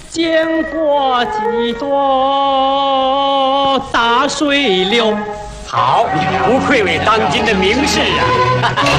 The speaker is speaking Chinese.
见过几多大水流。 好，不愧为当今的名士啊！